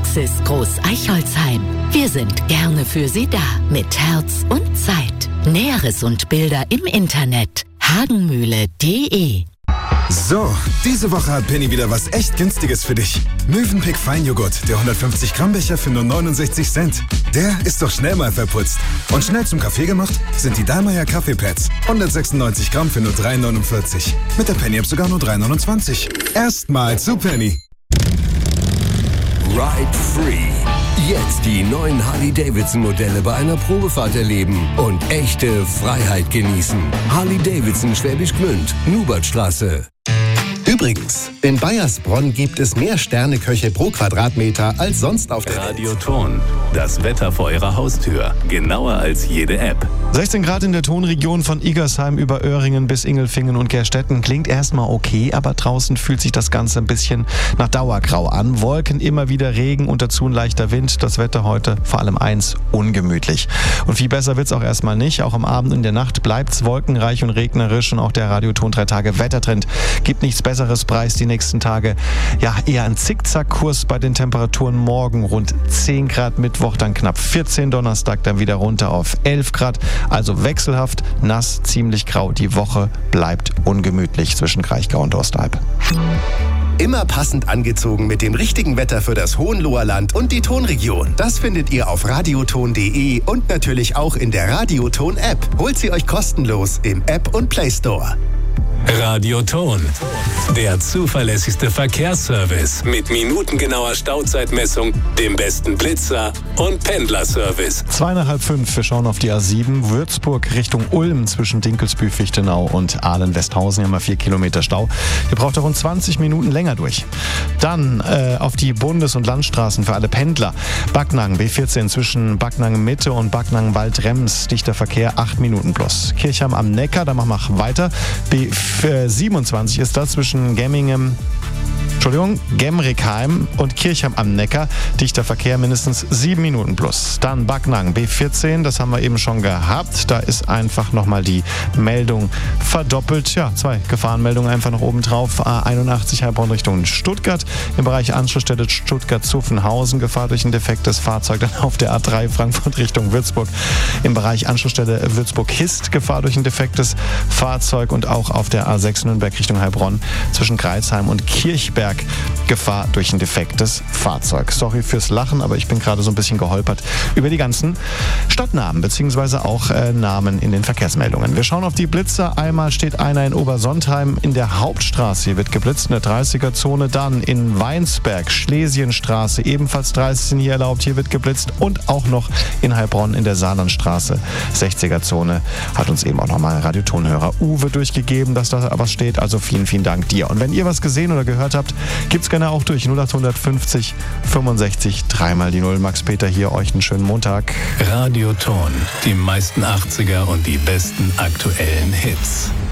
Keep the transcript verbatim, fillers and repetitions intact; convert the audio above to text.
Praxis Groß Eichholzheim. Wir sind gerne für Sie da, mit Herz und Zeit. Näheres und Bilder im Internet hagenmühle punkt de. So, diese Woche hat Penny wieder was echt Günstiges für dich. Mövenpick Feinjoghurt, der hundertfünfzig Gramm Becher für nur neunundsechzig Cent. Der ist doch schnell mal verputzt. Und schnell zum Kaffee gemacht sind die Dallmayr Kaffeepads. hundertsechsundneunzig Gramm für nur drei neunundvierzig. Mit der Penny-App sogar nur drei neunundzwanzig. Erstmal zu Penny. Ride Free. Jetzt die neuen Harley-Davidson-Modelle bei einer Probefahrt erleben und echte Freiheit genießen. Harley-Davidson Schwäbisch Gmünd, Nubertstraße. Übrigens, in Bayersbronn gibt es mehr Sterneköche pro Quadratmeter als sonst auf der Welt. Radioton, das Wetter vor Ihrer Haustür. Genauer als jede App. sechzehn Grad in der Tonregion von Igersheim über Öhringen bis Ingelfingen und Gerstetten. Klingt erstmal okay, aber draußen fühlt sich das Ganze ein bisschen nach Dauergrau an. Wolken, immer wieder Regen und dazu ein leichter Wind. Das Wetter heute vor allem eins, ungemütlich. Und viel besser wird's auch erstmal nicht. Auch am Abend und in der Nacht bleibt's wolkenreich und regnerisch. Und auch der Radioton drei Tage Wettertrend gibt nichts Besseres Preis die nächsten Tage. Ja, eher ein Zickzackkurs bei den Temperaturen. Morgen rund zehn Grad, Mittwoch dann knapp vierzehn, Donnerstag dann wieder runter auf elf Grad. Also wechselhaft, nass, ziemlich grau. Die Woche bleibt ungemütlich zwischen Kraichgau und Osterhalb. Immer passend angezogen mit dem richtigen Wetter für das Hohenloher Land und die Tonregion. Das findet ihr auf radioton punkt de und natürlich auch in der Radioton-App. Holt sie euch kostenlos im App und Play Store. Radioton, der zuverlässigste Verkehrsservice mit minutengenauer Stauzeitmessung, dem besten Blitzer und Pendlerservice. Zwei nach halb fünf, wir schauen auf die A sieben, Würzburg Richtung Ulm zwischen Dinkelsbühl, Fichtenau und Ahlen-Westhausen. Hier haben wir vier Kilometer Stau. Ihr braucht auch rund zwanzig Minuten länger durch. Dann äh, auf die Bundes- und Landstraßen für alle Pendler. Backnang, B vierzehn zwischen Backnang Mitte und Backnang Waldrems, dichter Verkehr, acht Minuten plus. Kirchheim am Neckar, da machen wir weiter. B siebenundzwanzig ist das zwischen Gemmingen, Entschuldigung, Gemrickheim und Kirchheim am Neckar. Dichter Verkehr, mindestens sieben Minuten plus. Dann Backnang, B vierzehn, das haben wir eben schon gehabt. Da ist einfach nochmal die Meldung verdoppelt. Ja, zwei Gefahrenmeldungen einfach noch oben drauf. A einundachtzig Heilbronn Richtung Stuttgart. Im Bereich Anschlussstelle Stuttgart-Zuffenhausen. Gefahr durch ein defektes Fahrzeug. Dann auf der A drei Frankfurt Richtung Würzburg. Im Bereich Anschlussstelle Würzburg-Hist. Gefahr durch ein defektes Fahrzeug. Und auch auf der A sechs Nürnberg Richtung Heilbronn zwischen Greizheim und Kirchberg. Gefahr durch ein defektes Fahrzeug. Sorry fürs Lachen, aber ich bin gerade so ein bisschen geholpert über die ganzen Stadtnamen bzw. auch äh, Namen in den Verkehrsmeldungen. Wir schauen auf die Blitzer. Einmal steht einer in Obersontheim in der Hauptstraße. Hier wird geblitzt in der dreißiger-Zone. Dann in Weinsberg, Schlesienstraße, ebenfalls dreißig sind hier erlaubt. Hier wird geblitzt. Und auch noch in Heilbronn in der Saarlandstraße, sechziger-Zone. Hat uns eben auch nochmal Radiotonhörer Uwe durchgegeben, dass da was steht. Also vielen, vielen Dank dir. Und wenn ihr was gesehen oder gehört habt, gibt's gerne auch durch null acht fünfzig fünfundsechzig dreimal die Null. Max Peter hier, euch einen schönen Montag. Radioton, die meisten achtziger und die besten aktuellen Hits.